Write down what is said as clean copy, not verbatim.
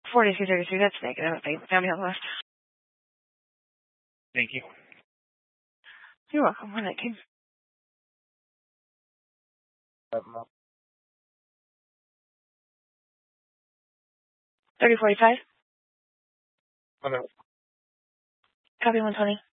4233, that's negative. Family on the left. Thank you. You're welcome. 119. 3045. Hello. Copy 120.